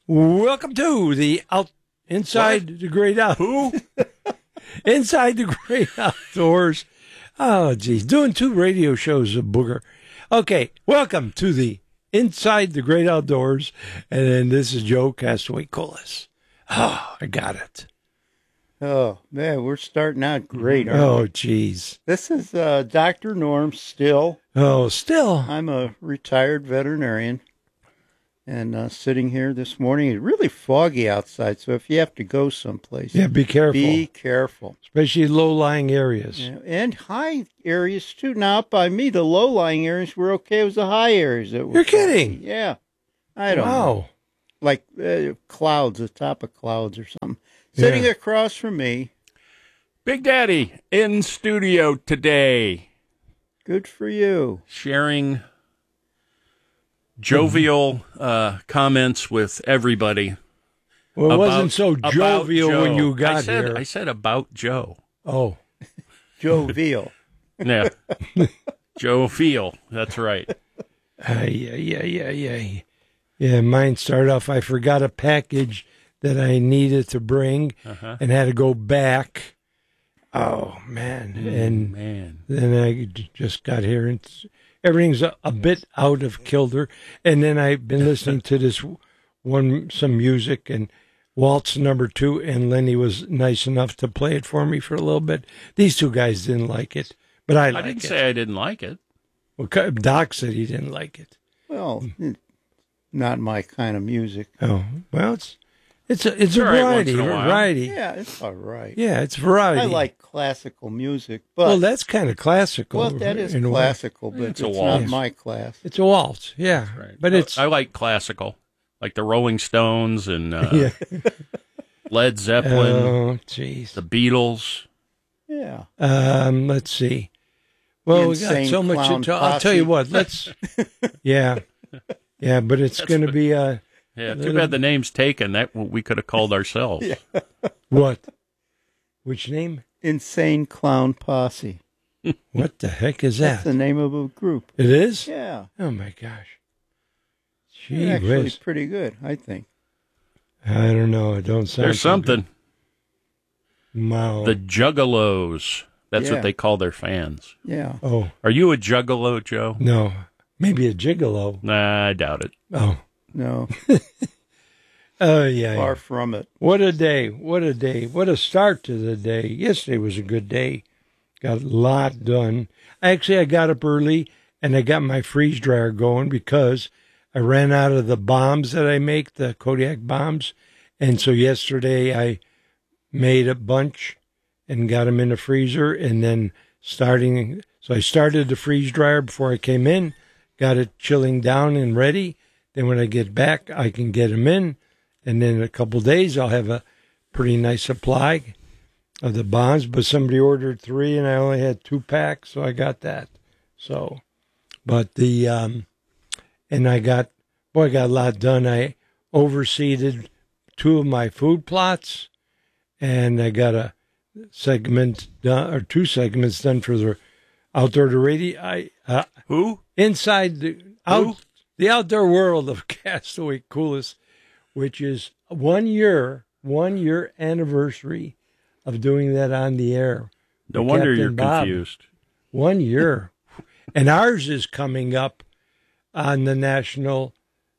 Welcome to the Inside the Great Outdoors. Inside the Great Outdoors. Oh, geez. Doing 2 radio shows of Booger. Okay, welcome to the Inside the Great Outdoors. And then this is Joe Castaway Colas. Oh, I got it. Oh, man, we're starting out great, aren't we? Oh, geez. This is Dr. Norm Still. Oh, still. I'm a retired veterinarian. And sitting here this morning, it's really foggy outside, so if you have to go someplace, Yeah, be careful. be careful. Especially low-lying areas. Yeah, and high areas, too. Now, up by me, the low-lying areas were okay. It was the high areas that were You're kidding. foggy. Yeah. I don't know. Wow. Like clouds, the top of clouds or something. Sitting across from me. Big Daddy in studio today, Good for you. sharing jovial comments with everybody. Well, it about- wasn't so about jovial Joe. when you got here. I said about Joe. Oh. Jovial. Yeah. Joe Feel. That's right. Yeah, mine started off, I forgot a package that I needed to bring and had to go back. Oh, man. And Man. then I just got here and everything's a bit out of kilter. And then I've been listening to this some music and Waltz number 2, and Lenny was nice enough to play it for me for a little bit. These 2 guys didn't like it, but I like it. I didn't say I didn't like it. Well, Doc said he didn't like it. Well, not my kind of music. Oh, well, it's a all right variety. once in a while. Variety. Yeah, it's all right. Yeah, it's variety. I like classical music, but Well, that's kind of classical. well, that is in a way. classical, but It's it's, a not waltz. my class. It's a waltz, yeah. Right. But it's I like classical, like the Rolling Stones and yeah. Led Zeppelin, Oh, jeez. the Beatles. Yeah. Let's see. Well, we got Insane so much Clown to talk. I'll tell you Posse. what. Let's. Yeah, yeah. But it's going to be Yeah, too bad the name's taken. That we could have called ourselves. what? Which name? Insane Clown Posse. What the heck is That's that? the name of a group. It is. Yeah. Oh my gosh. Gee They're actually whiz. pretty good, I think. I don't know. It don't sound. There's so something. good. Wow. The Juggalos. That's Yeah. what they call their fans. Yeah. Oh Are you a Juggalo, Joe? no. Maybe a gigolo. Nah, I doubt it. Oh. No, Oh yeah. far from it. What a day. What a day. What a start to the day. Yesterday was a good day. Got a lot done. Actually, I got up early and I got my freeze dryer going because I ran out of the bombs that I make, the Kodiak bombs. And so yesterday I made a bunch and got them in the freezer. And then so I started the freeze dryer before I came in, got it chilling down and ready. Then when I get back, I can get them in. And then in a couple of days, I'll have a pretty nice supply of the bombs. But somebody ordered 3, and I only had 2 packs, so I got that. So, but and I got a lot done. I overseeded 2 of my food plots, and I got a segment done, or 2 segments done for the outdoor to radio. Who? Inside the outdoor world of Castaway Coolest, which is 1 year anniversary of doing that on the air. No with wonder Captain you're Bob. confused. 1 year. And ours is coming up on the national,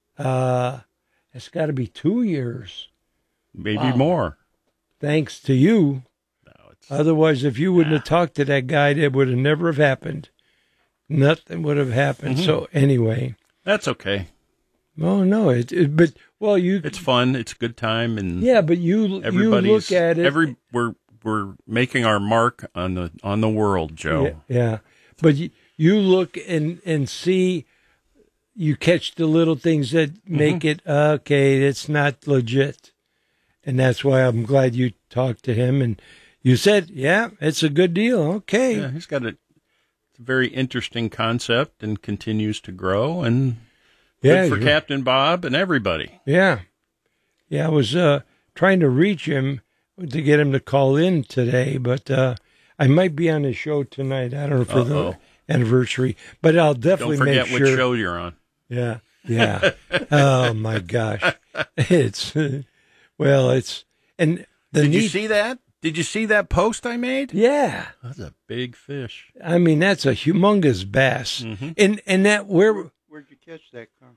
it's got to be 2 years, Maybe more. thanks to you. No, it's Otherwise, if you wouldn't have talked to that guy, that would have never have happened. Nothing would have happened. So anyway, that's okay. oh no, It's fun. It's a good time, and yeah, but you everybody's look at it. we're making our mark on the world, Joe. Yeah. But you look and see, you catch the little things that make it, okay, it's not legit. And that's why I'm glad you talked to him and you said, yeah, it's a good deal. Okay. Yeah, he's got it's a very interesting concept and continues to grow, and good for Captain Bob and everybody. Yeah. Yeah, I was trying to reach him to get him to call in today, but I might be on his show tonight. I don't know for the anniversary, but I'll definitely Don't forget make sure. what show you're on. Yeah, Yeah. Oh my gosh. It's and the Did you see that? Did you see that post I made? Yeah. That's a big fish. I mean, that's a humongous bass. Mm-hmm. And that where'd you catch that, Carl?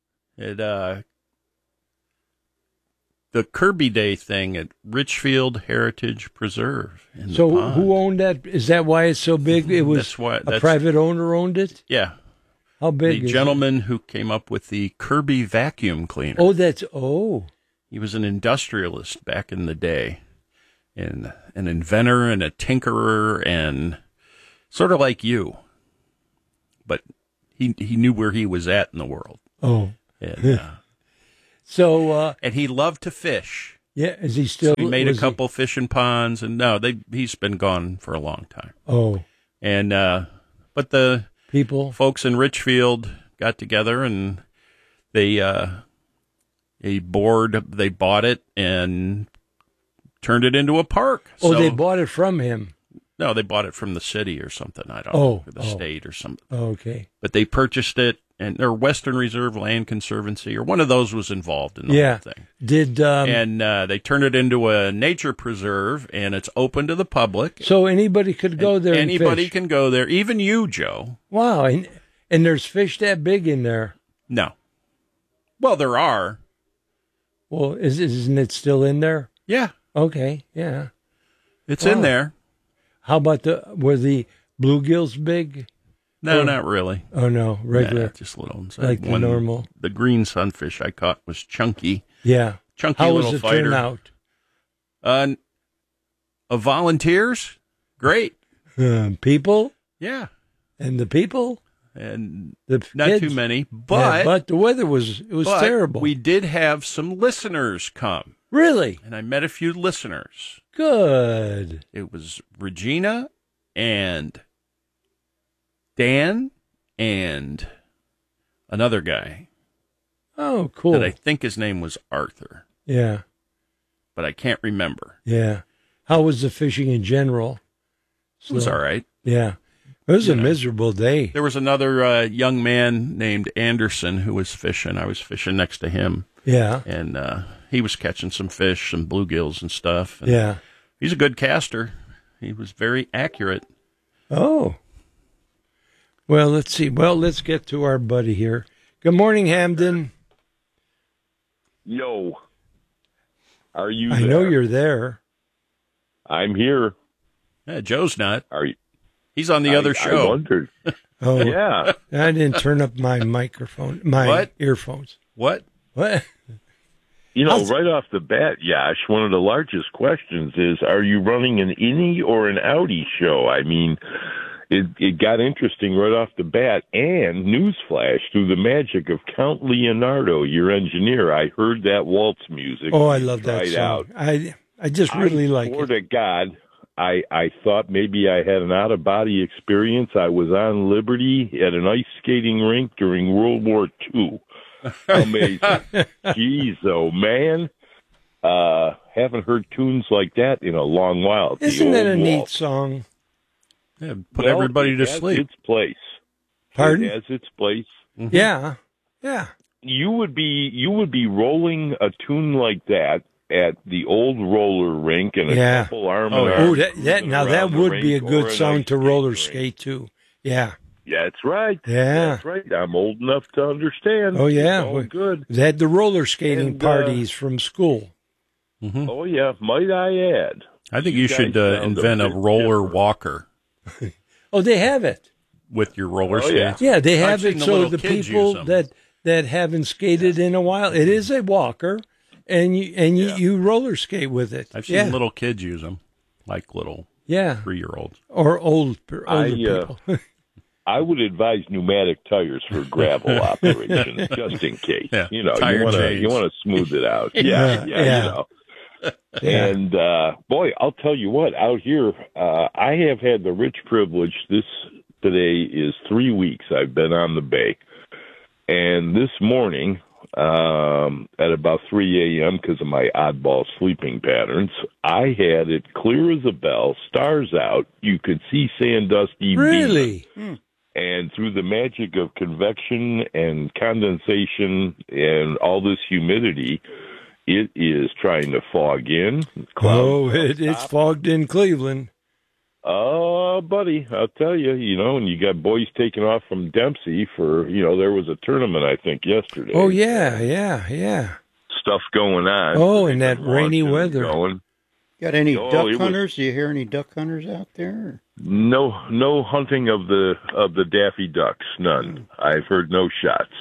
The Kirby Day thing at Richfield Heritage Preserve. So who owned that? Is that why it's so big? It was a private owner owned it? Yeah. How big? The gentleman who came up with the Kirby vacuum cleaner. Oh, he was an industrialist back in the day, and an inventor and a tinkerer, and sort of like you. But he knew where he was at in the world. Oh. And, and he loved to fish. Yeah, is he still? So he made a couple fishing ponds, and he's been gone for a long time. Oh. And but the folks in Richfield got together, and they bought it and turned it into a park. Oh, they bought it from him. No, they bought it from the city or something. I don't know, or the state or something. Oh, okay. But they purchased it, and their Western Reserve Land Conservancy, or one of those, was involved in the whole thing. And they turned it into a nature preserve, and it's open to the public. So anybody could go there. Anybody fish. can go there, even you, Joe. Wow, and there's fish that big in there. No. Well, there are. Well, isn't it still in there? Yeah. Okay. Yeah. It's in there. How about were the bluegills big? No, not really. Oh, no, regular. Yeah, just little. Like the normal. The green sunfish I caught was chunky. Yeah. Chunky How little was it fighter. turn out? Of volunteers, great. People? Yeah. And the people? And the not kids? too many, but the weather was terrible. We did have some listeners come. Really? And I met a few listeners. Good. It was Regina and Dan and another guy. Oh, cool. That I think his name was Arthur. Yeah. But I can't remember. Yeah. How was the fishing in general? It was all right. Yeah. It was a miserable day. There was another young man named Anderson who was fishing. I was fishing next to him. Yeah. And he was catching some fish, some bluegills and stuff. And yeah. He's a good caster. He was very accurate. Oh. Well, let's see. Well, let's get to our buddy here. Good morning, Hamden. Yo. Are you I know you're there. I'm here. Yeah, Joe's not. Are you? He's on the other show. I wondered. Oh, yeah. I didn't turn up my microphone, earphones. What? You know, right off the bat, Yash, one of the largest questions is, are you running an innie or an outie show? I mean, it got interesting right off the bat. And newsflash, through the magic of Count Leonardo, your engineer, I heard that waltz music. Oh, I love that song. I just really like it. Swear to God, I thought maybe I had an out-of-body experience. I was on Liberty at an ice skating rink during World War II. Amazing. Jeez, oh, man. Haven't heard tunes like that in a long while. Isn't that a neat song? Yeah, put everybody to sleep. Its place. Pardon? It has its place. Mm-hmm. Yeah. Yeah. You would be rolling a tune like that at the old roller rink and a couple arm in arm. That would be a good song to roller skate to. Yeah. Yeah, that's right. Yeah. That's right. I'm old enough to understand. Oh, yeah. It's all good. They had the roller skating parties from school. Mm-hmm. Oh, yeah. Might I add? I think you should invent a roller walker. Oh, they have it. With your roller skates? Yeah, they have it so the people that haven't skated in a while, it is a walker, and you roller skate with it. I've seen little kids use them, like little 3-year-olds. Or older people. I would advise pneumatic tires for gravel operations, just in case. Yeah, you know, you want to smooth it out. Yeah. You know. Yeah. And boy, I'll tell you what. Out here, I have had the rich privilege. Today is 3 weeks I've been on the bay, and this morning at about 3 a.m. because of my oddball sleeping patterns, I had it clear as a bell, stars out. You could see Sandusky. Really? Beaming. And through the magic of convection and condensation and all this humidity, it is trying to fog in. It's fogged in Cleveland. Oh, buddy, I'll tell you, and you got boys taking off from Dempsey for, there was a tournament, I think, yesterday. Oh, yeah. Stuff going on. Oh, and that rainy weather. Got any duck hunters? Do you hear any duck hunters out there? No hunting of the Daffy Ducks. None. I've heard no shots.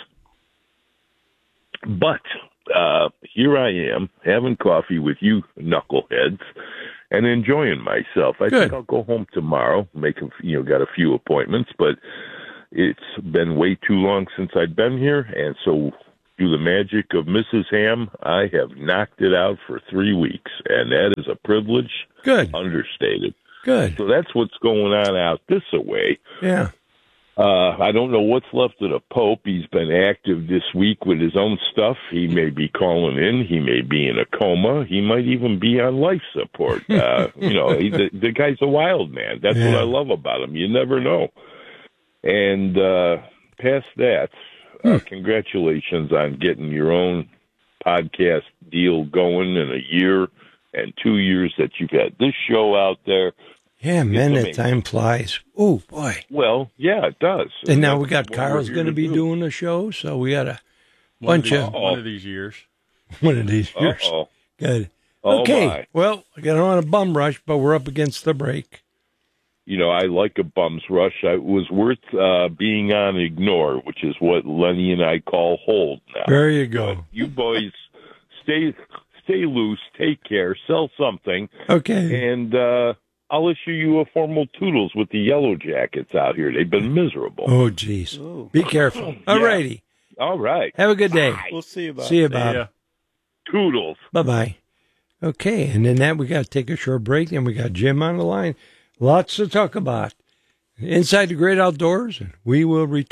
But here I am having coffee with you knuckleheads and enjoying myself. I think I'll go home tomorrow. Got a few appointments, but it's been way too long since I've been here, and so through the magic of Mrs. Ham, I have knocked it out for 3 weeks, and that is a privilege. Good. Understated. Good. So that's what's going on out this way. Yeah. I don't know what's left of the Pope. He's been active this week with his own stuff. He may be calling in. He may be in a coma. He might even be on life support. The guy's a wild man. That's what I love about him. You never know. And past that, congratulations on getting your own podcast deal going in a year and 2 years that you've had this show out there. Yeah, man, that time flies. Oh, boy. Well, yeah, it does. And now we got Carl's going to be doing a show, so we got a bunch of... One of these years. One of these years. Uh-oh. Good. Oh, okay, my. well, I don't want a bum rush, but we're up against the break. I like a bum's rush. It was worth being on Ignore, which is what Lenny and I call hold now. There you go. But you boys stay loose, take care, sell something. Okay. And I'll issue you a formal toodles with the Yellow Jackets out here. They've been miserable. Oh, geez. Be careful. All righty. All right. Have a good day. We'll see you, Bob. See you, Bob. Toodles. Bye-bye. Okay, and then that we got to take a short break, and we got Jim on the line. Lots to talk about. Inside the Great Outdoors, and we will return.